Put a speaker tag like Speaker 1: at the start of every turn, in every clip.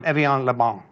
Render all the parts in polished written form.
Speaker 1: Evian Lebon.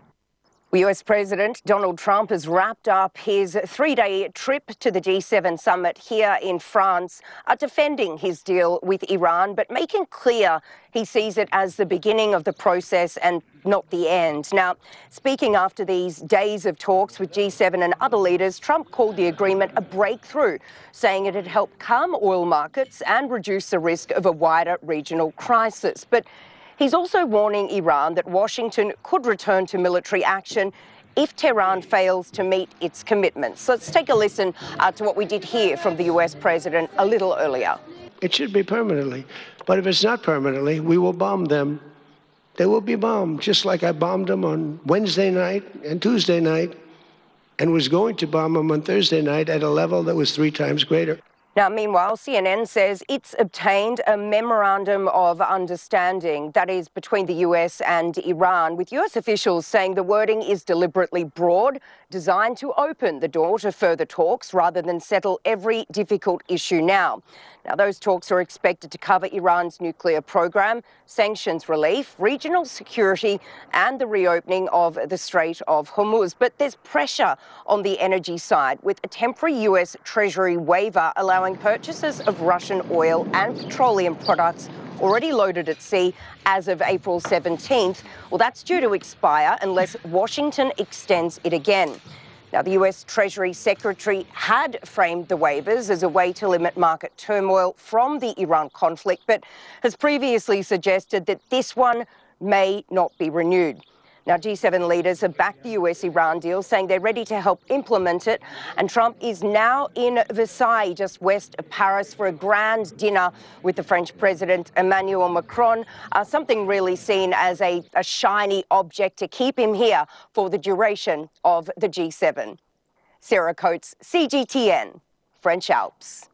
Speaker 2: US President Donald Trump has wrapped up his three-day trip to the G7 summit here in France, defending his deal with Iran, but making clear he sees it as the beginning of the process and not the end. Now, speaking after these days of talks with G7 and other leaders, Trump called the agreement a breakthrough, saying it had helped calm oil markets and reduce the risk of a wider regional crisis. But he's also warning Iran that Washington could return to military action if Tehran fails to meet its commitments. So let's take a listen to what we did hear from the US president a little earlier.
Speaker 3: It should be permanently. But if it's not permanently, we will bomb them. They will be bombed, just like I bombed them on Wednesday night and Tuesday night, and was going to bomb them on Thursday night at a level that was 3 times greater.
Speaker 2: Now, meanwhile, CNN says it's obtained a memorandum of understanding, that is, between the US and Iran, with US officials saying the wording is deliberately broad, designed to open the door to further talks rather than settle every difficult issue now. Now, those talks are expected to cover Iran's nuclear program, sanctions relief, regional security, and the reopening of the Strait of Hormuz. But there's pressure on the energy side, with a temporary US Treasury waiver allowing purchases of Russian oil and petroleum products already loaded at sea as of April 17th. Well, that's due to expire unless Washington extends it again. Now, the US Treasury Secretary had framed the waivers as a way to limit market turmoil from the Iran conflict, but has previously suggested that this one may not be renewed. Now, G7 leaders have backed the US-Iran deal, saying they're ready to help implement it. And Trump is now in Versailles, just west of Paris, for a grand dinner with the French President Emmanuel Macron, something really seen as a shiny object to keep him here for the duration of the G7. Sarah Coates, CGTN, French Alps.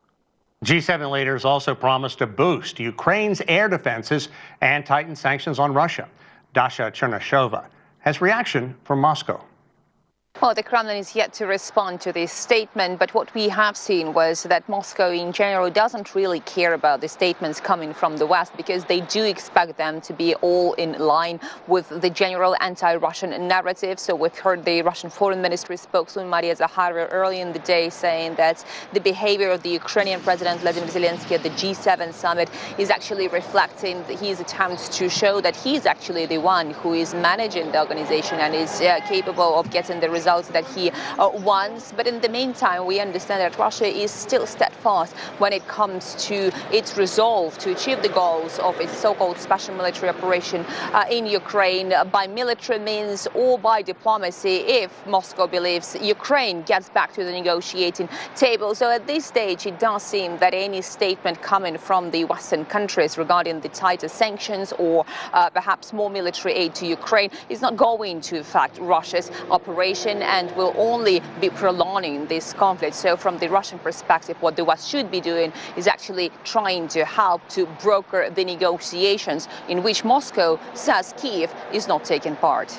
Speaker 1: G7 leaders also promised to boost Ukraine's air defenses and tighten sanctions on Russia. Dasha Chernyshova has reaction from Moscow.
Speaker 4: Well, the Kremlin is yet to respond to this statement, but what we have seen was that Moscow in general doesn't really care about the statements coming from the West, because they do expect them to be all in line with the general anti-Russian narrative. So we've heard the Russian Foreign Ministry spokeswoman Maria Zakharova early in the day saying that the behavior of the Ukrainian President Vladimir Zelensky at the G7 summit is actually reflecting his attempts to show that he's actually the one who is managing the organization and is capable of getting the results that he wants. But in the meantime, we understand that Russia is still steadfast when it comes to its resolve to achieve the goals of its so-called special military operation in Ukraine by military means or by diplomacy, if Moscow believes Ukraine gets back to the negotiating table. So at this stage, it does seem that any statement coming from the Western countries regarding the tighter sanctions or perhaps more military aid to Ukraine is not going to affect Russia's operation and will only be prolonging this conflict. So from the Russian perspective, what the West should be doing is actually trying to help to broker the negotiations in which Moscow says Kyiv is not taking part.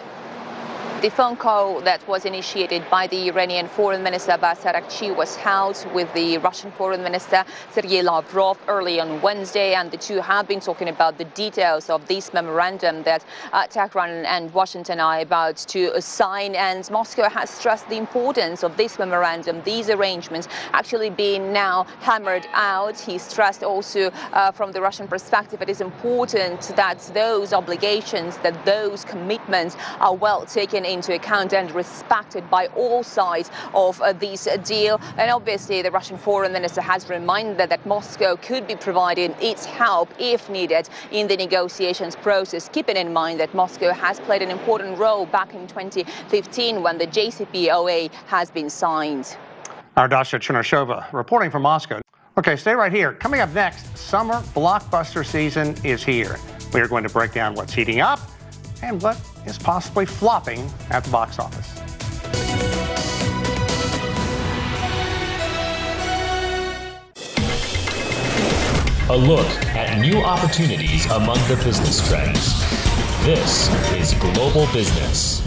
Speaker 4: The phone call that was initiated by the Iranian Foreign Minister Abbas Araghchi was held with the Russian Foreign Minister Sergei Lavrov early on Wednesday, and the two have been talking about the details of this memorandum that Tehran and Washington are about to sign. And Moscow has stressed the importance of this memorandum, these arrangements actually being now hammered out. He stressed also from the Russian perspective it is important that those obligations, that those commitments are well taken into account and respected by all sides of this deal. And obviously the Russian Foreign Minister has reminded that Moscow could be providing its help if needed in the negotiations process, keeping in mind that Moscow has played an important role back in 2015 when the JCPOA has been signed.
Speaker 1: Our Dasha Chernyshova reporting from Moscow. Okay, stay right here. Coming up next, summer blockbuster season is here. We are going to break down what's heating up and what is possibly flopping at the box office.
Speaker 5: A look at new opportunities among the business trends. This is Global Business.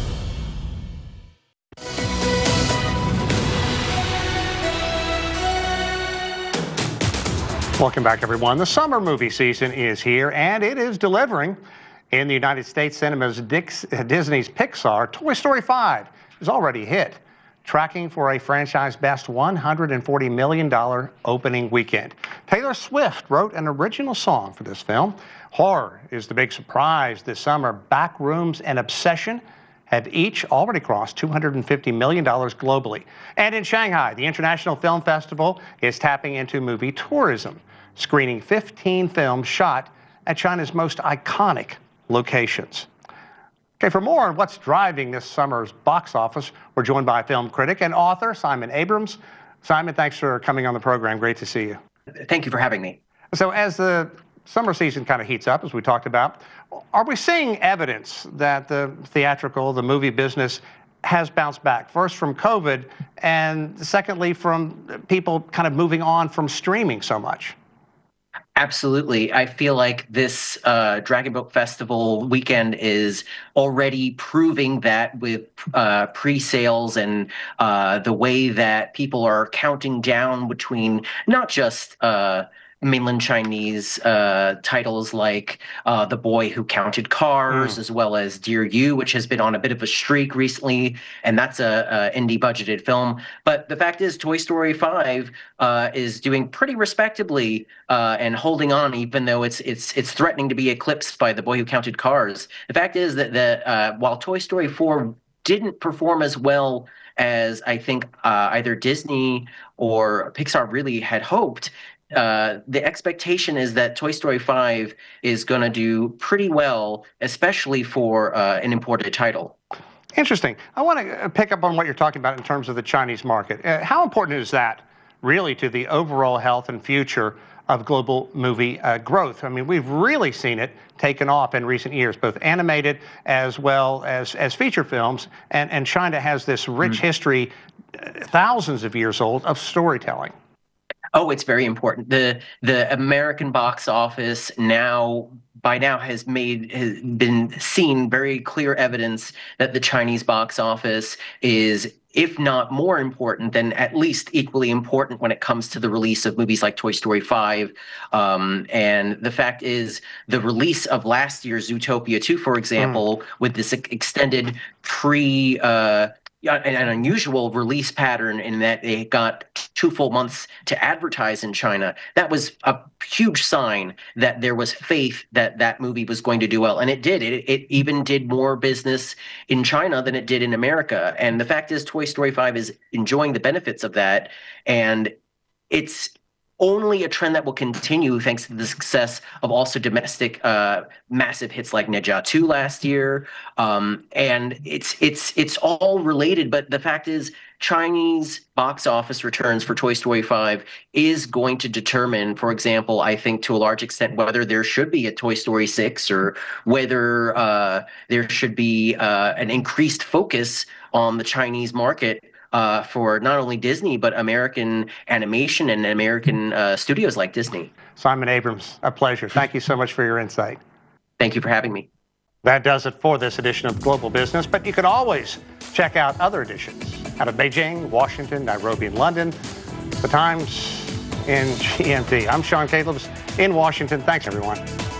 Speaker 1: Welcome back, everyone. The summer movie season is here, and it is delivering. In the United States cinemas, Disney's Pixar Toy Story 5 is already a hit, tracking for a franchise-best $140 million opening weekend. Taylor Swift wrote an original song for this film. Horror is the big surprise this summer. Backrooms and Obsession have each already crossed $250 million globally. And in Shanghai, the International Film Festival is tapping into movie tourism, screening 15 films shot at China's most iconic locations. Okay, for more on what's driving this summer's box office, we're joined by film critic and author Simon Abrams. Simon, thanks for coming on the program. Great to see you.
Speaker 6: Thank you for having me.
Speaker 1: So as the summer season kind of heats up, as we talked about, are we seeing evidence that the movie business has bounced back? First from COVID, and secondly from people kind of moving on from streaming so much?
Speaker 6: Absolutely. I feel like this Dragon Boat Festival weekend is already proving that with pre-sales and the way that people are counting down between not just mainland Chinese titles like The Boy Who Counted Cars, as well as Dear You, which has been on a bit of a streak recently, and that's a indie budgeted film. But the fact is, Toy Story 5 is doing pretty respectably and holding on, even though it's threatening to be eclipsed by The Boy Who Counted Cars. The fact is that while Toy Story 4 didn't perform as well as I think either Disney or Pixar really had hoped, the expectation is that Toy Story 5 is going to do pretty well, especially for an imported title.
Speaker 1: Interesting. I want to pick up on what you're talking about in terms of the Chinese market. How important is that really to the overall health and future of global movie growth? I mean, we've really seen it taken off in recent years, both animated as well as feature films, and China has this rich history, thousands of years old, of storytelling.
Speaker 6: Oh, it's very important. The American box office by now has been seen very clear evidence that the Chinese box office is, if not more important, then at least equally important when it comes to the release of movies like Toy Story 5. And the fact is, the release of last year's Zootopia 2, for example, with this extended an unusual release pattern in that they got 2 full months to advertise in China. That was a huge sign that there was faith that that movie was going to do well. And it did. It even did more business in China than it did in America. And the fact is, Toy Story 5 is enjoying the benefits of that. And it's only a trend that will continue thanks to the success of also domestic massive hits like Ne Zha 2 last year. And it's all related, but the fact is, Chinese box office returns for Toy Story 5 is going to determine, for example, I think to a large extent, whether there should be a Toy Story 6 or whether there should be an increased focus on the Chinese market for not only Disney, but American animation and American studios like Disney.
Speaker 1: Simon Abrams, a pleasure. Thank you so much for your insight.
Speaker 6: Thank you for having me.
Speaker 1: That does it for this edition of Global Business, but you can always check out other editions out of Beijing, Washington, Nairobi, and London. The Times in GMT. I'm Sean Calebs in Washington. Thanks, everyone.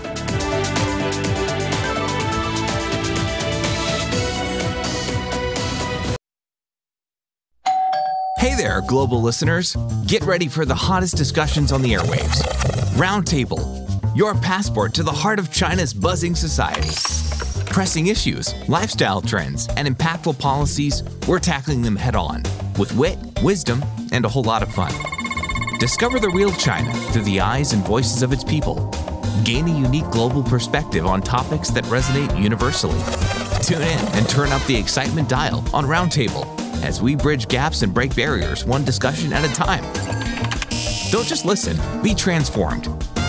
Speaker 7: Hey there, global listeners. Get ready for the hottest discussions on the airwaves. Roundtable, your passport to the heart of China's buzzing society. Pressing issues, lifestyle trends, and impactful policies, we're tackling them head on with wit, wisdom, and a whole lot of fun. Discover the real China through the eyes and voices of its people. Gain a unique global perspective on topics that resonate universally. Tune in and turn up the excitement dial on Roundtable as we bridge gaps and break barriers one discussion at a time. Don't just listen, be transformed.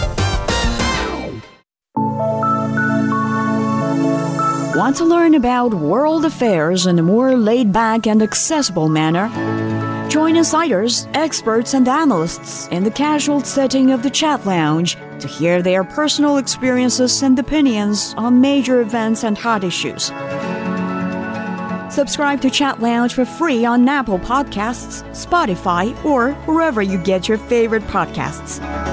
Speaker 8: Want to learn about world affairs in a more laid-back and accessible manner? Join insiders, experts, and analysts in the casual setting of the Chat Lounge to hear their personal experiences and opinions on major events and hot issues. Subscribe to Chat Lounge for free on Apple Podcasts, Spotify, or wherever you get your favorite podcasts.